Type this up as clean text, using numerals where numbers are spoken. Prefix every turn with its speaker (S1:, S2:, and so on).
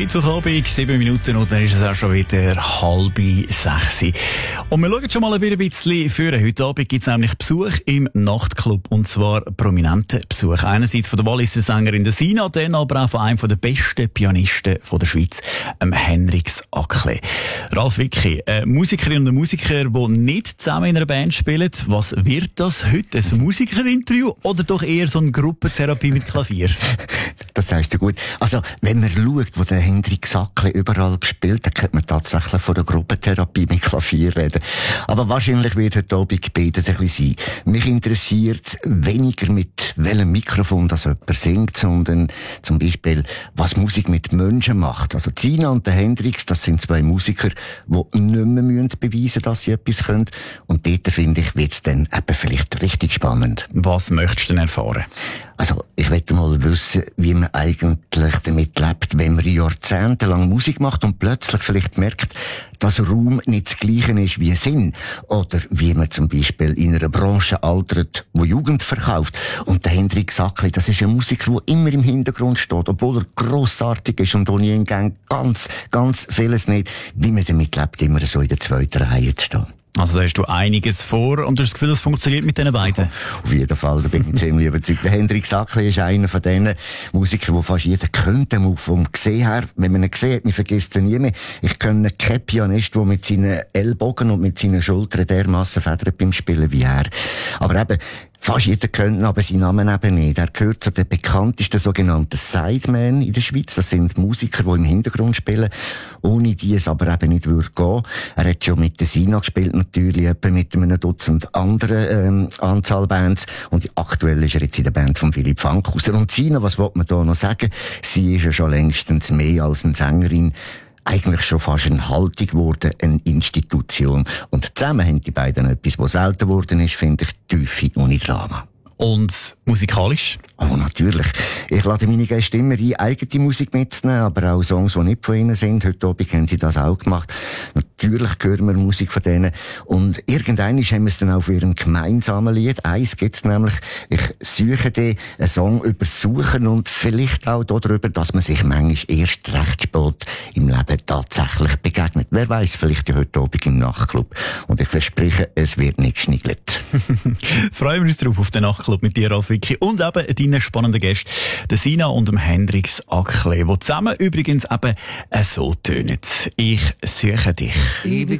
S1: Mittwochabend, 7 Minuten und dann ist es auch schon wieder 5:30. Und wir schauen schon mal ein bisschen für. Heute Abend gibt es nämlich Besuch im Nachtclub, und zwar prominenten Besuch. Einerseits von der Walliser Sängerin Sina, dann aber auch von einem der besten Pianisten der Schweiz, Henrix Akle. Ralf Wicki, Musikerinnen und Musiker, die nicht zusammen in einer Band spielen, was wird das heute? Ein Musikerinterview oder doch eher so eine Gruppentherapie mit Klavier?
S2: Das sagst du gut. Also, wenn man schaut, wo der Henrix Akle überall gespielt hat, könnte man tatsächlich von einer Gruppentherapie mit Klavier reden. Aber wahrscheinlich wird heute Abend beides ein bisschen sein. Mich interessiert weniger, mit welchem Mikrofon das jemand singt, sondern zum Beispiel, was Musik mit Menschen macht. Also Sina und der Henrix, das sind zwei Musiker, die nicht mehr beweisen müssen, dass sie etwas können. Und dort, finde ich, wird es dann eben vielleicht richtig spannend.
S1: Was möchtest du denn erfahren?
S2: Also, ich möchte mal wissen, wie man eigentlich damit lebt, wenn man jahrzehntelang Musik macht und plötzlich vielleicht merkt, dass Raum nicht das Gleiche ist wie Sinn. Oder wie man zum Beispiel in einer Branche altert, wo Jugend verkauft. Und der Henrix Akle, das ist ein Musiker, der immer im Hintergrund steht, obwohl er grossartig ist und ohne ihn gang ganz vieles nicht. Wie man damit lebt, immer so in der zweiten Reihe zu stehen.
S1: Also da hast du einiges vor und du hast das Gefühl, das funktioniert mit diesen beiden?
S2: Auf jeden Fall, da bin ich ziemlich überzeugt. Der Henrix Akle ist einer von diesen Musikern, die fast jeder könnte. Vom Gesehen her, wenn man ihn sieht, man vergisst ihn nie mehr. Ich kenne keinen Pianist, der mit seinen Ellbogen und mit seinen Schultern dermassen federt beim Spielen wie er. Aber eben, fast jeder kennt ihn, aber seinen Namen eben nicht. Er gehört zu den bekanntesten sogenannten Sidemen in der Schweiz. Das sind Musiker, die im Hintergrund spielen, ohne die es aber eben nicht würde gehen. Er hat schon mit der Sina gespielt, natürlich, etwa mit einem Dutzend anderen Anzahl Bands. Und aktuell ist er jetzt in der Band von Philipp Fankhauser. Und Sina, was will man da noch sagen? Sie ist ja schon längstens mehr als eine Sängerin. Eigentlich schon fast eine Haltung geworden, eine Institution. Und zusammen haben die beiden etwas, was selten geworden ist, finde ich, Tiefe ohne Drama.
S1: Und musikalisch?
S2: Oh, natürlich. Ich lade meine Gäste immer ein, eigene Musik mitzunehmen, aber auch Songs, die nicht von ihnen sind. Heute Abend haben sie das auch gemacht. Natürlich hören wir Musik von denen. Und irgendwann haben wir es dann auch für ihrem gemeinsamen Lied. Eins gibt's nämlich, ich suche dir einen Song über Suchen und vielleicht auch darüber, dass man sich manchmal erst recht spät im Leben tatsächlich begegnet. Wer weiß, vielleicht ja heute Abend im Nachtclub. Und ich verspreche, es wird nicht geschniegelt.
S1: Freuen wir uns drauf auf den Nachtclub mit dir, Ralf Wicki, und eben deinen spannenden Gästen, der Sina und dem Henrix Akle, die zusammen übrigens eben so tönen. Ich suche dich.